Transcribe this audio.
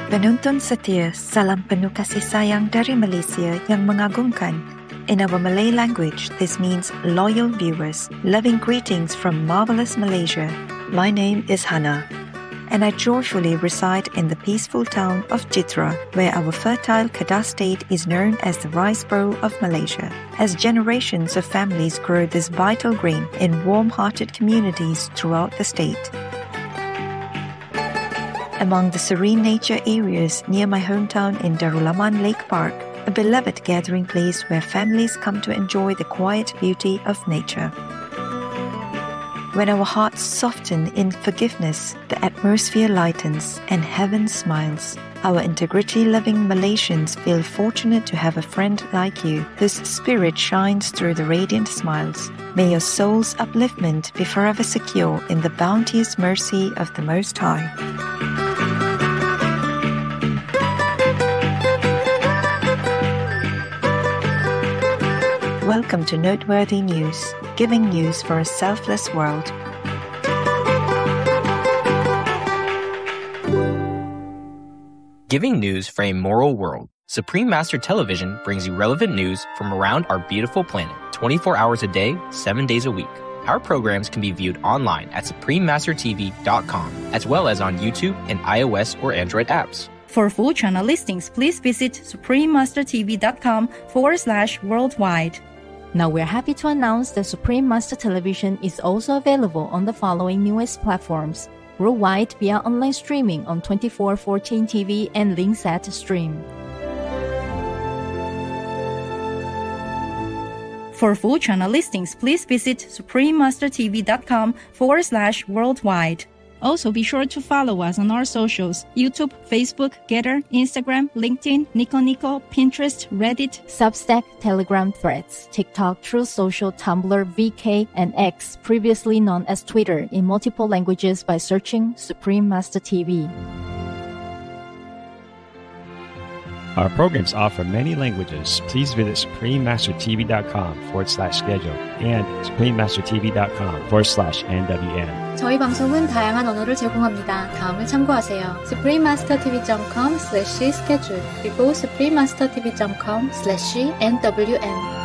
Penonton setia, salam penuh kasih sayang dari Malaysia yang mengagumkan. In our Malay language, this means loyal viewers, loving greetings from marvelous Malaysia. My name is Hannah, and I joyfully reside in the peaceful town of Jitra, where our fertile Kedah state is known as the rice bowl of Malaysia. As generations of families grow this vital grain in warm-hearted communities throughout the state. Among the serene nature areas near my hometown in Darul Aman Lake Park, a beloved gathering place where families come to enjoy the quiet beauty of nature. When our hearts soften in forgiveness, the atmosphere lightens and heaven smiles. Our integrity-loving Malaysians feel fortunate to have a friend like you, whose spirit shines through the radiant smiles. May your soul's upliftment be forever secure in the bounteous mercy of the Most High. Welcome to Noteworthy News, giving news for a selfless world. Giving news for a moral world. Supreme Master Television brings you relevant news from around our beautiful planet, 24 hours a day, 7 days a week. Our programs can be viewed online at suprememastertv.com, as well as on YouTube and iOS or Android apps. For full channel listings, please visit suprememastertv.com/worldwide. Now we're happy to announce that Supreme Master Television is also available on the following newest platforms: worldwide via online streaming on 24/14 TV and Linksat Stream. For full channel listings, please visit suprememastertv.com/worldwide. Also, be sure to follow us on our socials: YouTube, Facebook, Getter, Instagram, LinkedIn, Nico Nico, Pinterest, Reddit, Substack, Telegram, Threads, TikTok, Truth Social, Tumblr, VK, and X, previously known as Twitter, in multiple languages by searching Supreme Master TV. Our programs offer many languages. Please visit suprememastertv.com/schedule and suprememastertv.com/NWN. 저희 방송은 다양한 언어를 제공합니다. 다음을 참고하세요. suprememastertv.com/schedule 그리고 suprememastertv.com/NWN